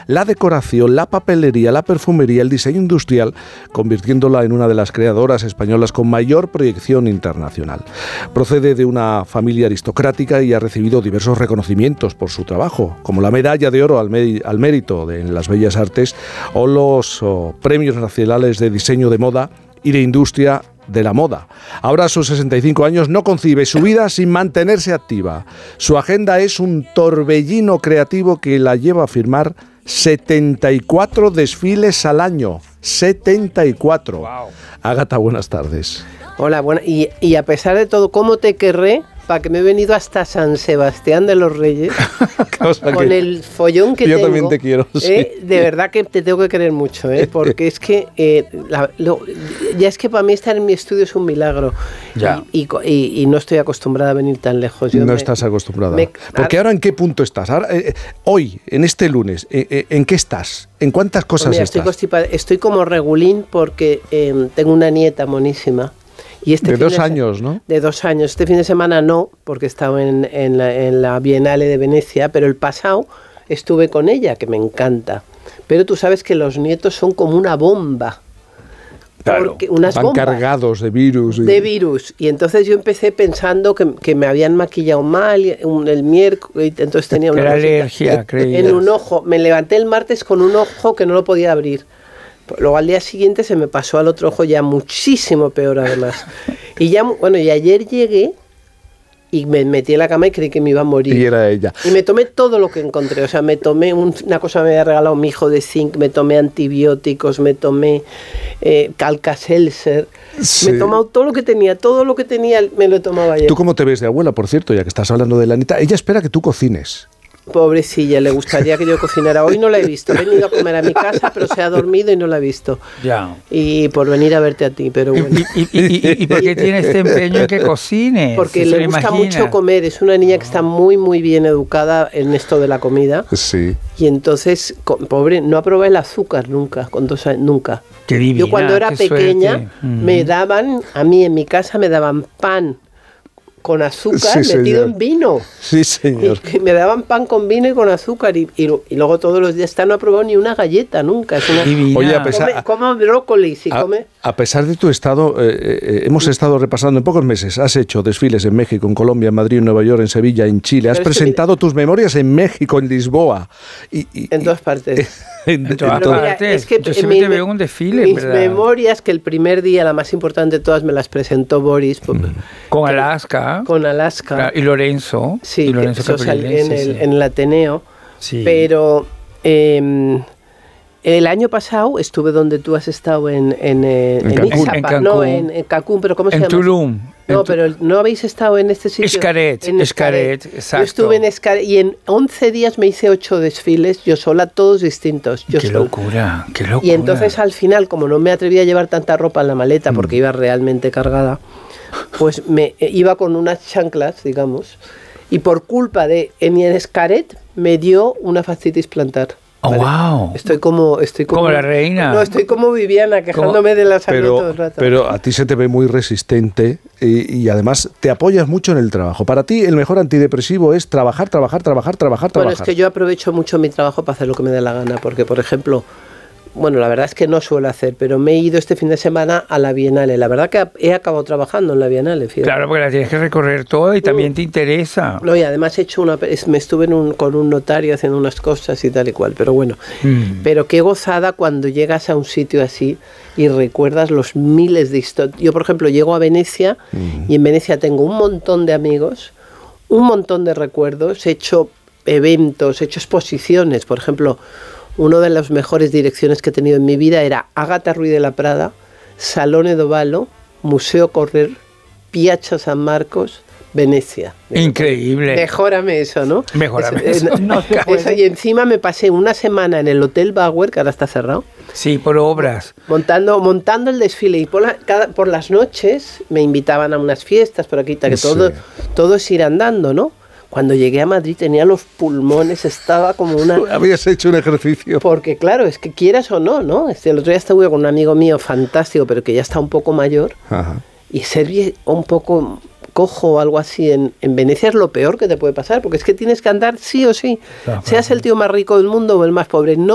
la decoración, la papelería, la perfumería, el diseño industrial, convirtiéndola en una de las creadoras españolas con mayor proyección internacional. Procede de una familia aristocrática y ha recibido diversos reconocimientos por su trabajo, como la Medalla de Oro al Mérito en las Bellas Artes o los Premios Nacionales de Diseño de Moda y de Industria de la Moda. Ahora a sus 65 años no concibe su vida sin mantenerse activa. Su agenda es un torbellino creativo que la lleva a firmar 74 desfiles al año. 74. Wow. Ágata, buenas tardes. Hola, bueno, y a pesar de todo, ¿cómo te querré? Para que me he venido hasta San Sebastián de los Reyes con el follón que yo tengo. Yo también te quiero, sí. De verdad que te tengo que querer mucho, porque es que ya es que para mí estar en mi estudio es un milagro. Ya. Y no estoy acostumbrada a venir tan lejos. Estás acostumbrada. Porque ahora, ¿en qué punto estás? Ahora, hoy, en este lunes, ¿en qué estás? ¿En cuántas cosas estás? Estoy como regulín porque tengo una nieta monísima. Y de 2 años, ¿no? De 2 años. Este fin de semana no, porque he estado en la Bienale de Venecia, pero el pasado estuve con ella, que me encanta. Pero tú sabes que los nietos son como una bomba. Claro, van cargados de virus. De virus. Y entonces yo empecé pensando que me habían maquillado mal el miércoles, entonces tenía una alergia, en un ojo. Me levanté el martes con un ojo que no lo podía abrir. Luego al día siguiente se me pasó al otro ojo ya muchísimo peor además. Y ayer llegué y me metí en la cama y creí que me iba a morir. Y era ella. Y me tomé todo lo que encontré. O sea, me tomé una cosa que me había regalado mi hijo de zinc, me tomé antibióticos, me tomé Alka-Seltzer. Sí. Me he tomado todo lo que tenía me lo tomaba ayer. ¿Tú cómo te ves de abuela, por cierto, ya que estás hablando de la Anita? Ella espera que tú cocines. Pobrecilla, le gustaría que yo cocinara. Hoy no la he visto. He venido a comer a mi casa, pero se ha dormido y no la he visto. Ya. Y por venir a verte a ti, pero bueno. ¿Y por qué tiene este empeño en que cocines? Porque le gusta mucho comer. Es una niña que está muy, muy bien educada en esto de la comida. Sí. Y entonces, pobre, no aprobé el azúcar nunca, con 2 años, nunca. Qué divina, yo cuando era pequeña, me daban, a mí en mi casa me daban pan con azúcar metido en vino. Sí, señor. Y me daban pan con vino y con azúcar y luego todos los días no he probado ni una galleta nunca. Es una... Oye, come brócoli, come. A pesar de tu estado, hemos estado repasando en pocos meses, has hecho desfiles en México, en Colombia, en Madrid, en Nueva York, en Sevilla, en Chile, has presentado tus memorias en México, en Lisboa. En todas partes. En todas partes. Es que yo siempre te veo un desfile, mis memorias, que el primer día, la más importante de todas, me las presentó Boris. Con Alaska. Con Alaska. Claro, y Lorenzo. Sí, y Lorenzo eso salí en el Ateneo. Sí. Pero el año pasado estuve donde tú has estado en Cancún. En Cancún, pero ¿cómo se llama? En Tulum. No, pero no habéis estado en este sitio. Xcaret, exacto. Yo estuve en Xcaret y en 11 días me hice 8 desfiles, yo sola, todos distintos. Qué locura. Y entonces al final, como no me atrevía a llevar tanta ropa en la maleta porque iba realmente cargada, pues me iba con unas chanclas, digamos, y por culpa de en Xcaret me dio una fascitis plantar. Oh, ¿vale? Wow. Estoy como la reina. No, estoy como Viviana, quejándome de la salud todo el rato. Pero a ti se te ve muy resistente y además te apoyas mucho en el trabajo. Para ti el mejor antidepresivo es trabajar. Bueno, es que yo aprovecho mucho mi trabajo para hacer lo que me dé la gana, porque por ejemplo, bueno, la verdad es que no suelo hacer, pero me he ido este fin de semana a la Bienale. La verdad que he acabado trabajando en la Bienale, fíjate. Claro, porque la tienes que recorrer toda y también te interesa. No, y además me estuve con un notario haciendo unas cosas y tal y cual, pero bueno. Pero qué gozada cuando llegas a un sitio así y recuerdas los miles de historias. Yo, por ejemplo, llego a Venecia y en Venecia tengo un montón de amigos, un montón de recuerdos, he hecho eventos, he hecho exposiciones, por ejemplo. Una de las mejores direcciones que he tenido en mi vida era Ágata Ruiz de la Prada, Salone d'Ovalo, Museo Correr, Piazza San Marcos, Venecia. Increíble. Mejórame eso, ¿no? Mejórame eso. Y encima me pasé una semana en el Hotel Bauer, que ahora está cerrado. Sí, por obras. Montando el desfile. Y por las noches me invitaban a unas fiestas por aquí, que todo es ir andando, ¿no? Cuando llegué a Madrid tenía los pulmones, estaba como una... Habías hecho un ejercicio. Porque claro, es que quieras o no, ¿no? El otro día estuve con un amigo mío fantástico, pero que ya está un poco mayor. Ajá. Y ser un poco cojo o algo así en Venecia es lo peor que te puede pasar, porque es que tienes que andar sí o sí. Claro, seas el tío más rico del mundo o el más pobre. No